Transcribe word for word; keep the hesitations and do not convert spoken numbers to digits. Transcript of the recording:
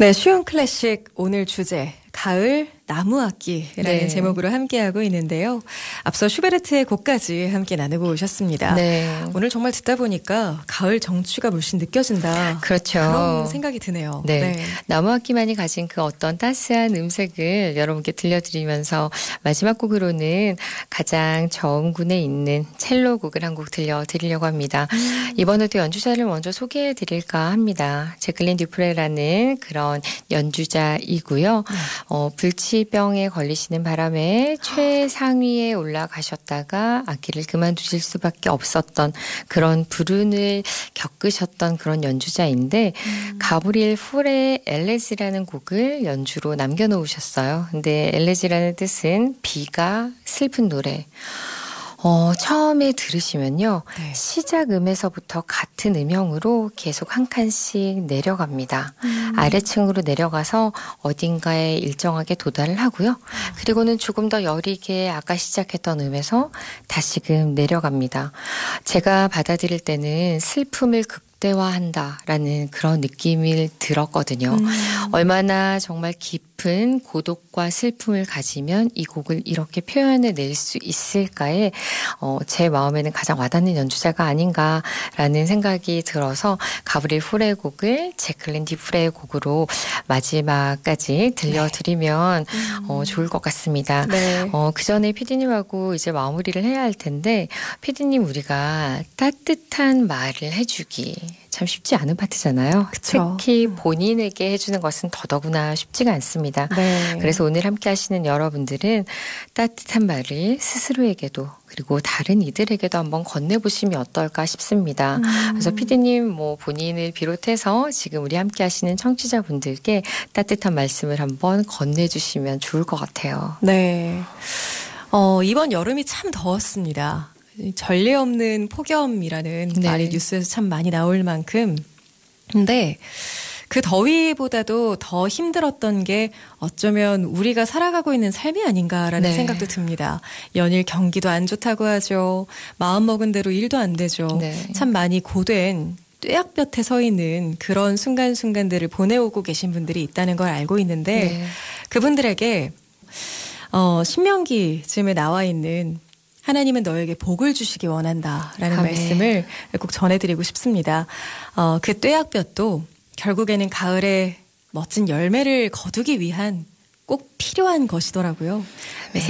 네, 쉬운 클래식 오늘 주제 가을 나무악기라는 네. 제목으로 함께하고 있는데요. 앞서 슈베르트의 곡까지 함께 나누고 오셨습니다. 네. 오늘 정말 듣다 보니까 가을 정취가 물씬 느껴진다. 그렇죠. 그런 생각이 드네요. 네. 네. 나무악기만이 가진 그 어떤 따스한 음색을 여러분께 들려드리면서 마지막 곡으로는 가장 저음군에 있는 첼로 곡을 한 곡 들려드리려고 합니다. 음. 이번에도 연주자를 먼저 소개해드릴까 합니다. 제클린 듀프레라는 그런 연주자이고요. 네. 어, 불치병에 걸리시는 바람에 최상위에 올라가셨다가 악기를 그만두실 수밖에 없었던 그런 불운을 겪으셨던 그런 연주자인데 음. 가브리엘 풀의 엘레지라는 곡을 연주로 남겨놓으셨어요. 근데 엘레지라는 뜻은 비가 슬픈 노래. 어, 처음에 들으시면요. 네. 시작 음에서부터 같은 음형으로 계속 한 칸씩 내려갑니다. 음. 아래층으로 내려가서 어딘가에 일정하게 도달을 하고요. 그리고는 조금 더 여리게 아까 시작했던 음에서 다시금 내려갑니다. 제가 받아들일 때는 슬픔을 극대화한다라는 그런 느낌을 들었거든요. 음. 얼마나 정말 깊은 고독과 슬픔을 가지면 이 곡을 이렇게 표현해낼 수 있을까에 어, 제 마음에는 가장 와닿는 연주자가 아닌가라는 생각이 들어서 가브리엘 풀의 곡을 제클린 듀프레의 곡으로 마지막까지 들려드리면 네. 음. 어, 좋을 것 같습니다. 네. 어, 그 전에 피디님하고 이제 마무리를 해야 할 텐데 피디님 우리가 따뜻한 말을 해주기 참 쉽지 않은 파트잖아요. 그쵸. 특히 본인에게 해주는 것은 더더구나 쉽지가 않습니다. 네. 그래서 오늘 함께 하시는 여러분들은 따뜻한 말을 스스로에게도 그리고 다른 이들에게도 한번 건네보시면 어떨까 싶습니다. 음. 그래서 피디님 뭐 본인을 비롯해서 지금 우리 함께 하시는 청취자분들께 따뜻한 말씀을 한번 건네주시면 좋을 것 같아요. 네. 어, 이번 여름이 참 더웠습니다. 전례 없는 폭염이라는 네. 말이 뉴스에서 참 많이 나올 만큼. 근데 그 더위보다도 더 힘들었던 게 어쩌면 우리가 살아가고 있는 삶이 아닌가라는 네. 생각도 듭니다. 연일 경기도 안 좋다고 하죠. 마음먹은 대로 일도 안 되죠. 네. 참 많이 고된 뙤약볕에 서 있는 그런 순간순간들을 보내오고 계신 분들이 있다는 걸 알고 있는데 네. 그분들에게 어, 신명기쯤에 나와 있는 하나님은 너에게 복을 주시기 원한다라는 아멘. 말씀을 꼭 전해드리고 싶습니다. 어, 그 뙤약볕도 결국에는 가을에 멋진 열매를 거두기 위한 꼭 필요한 것이더라고요.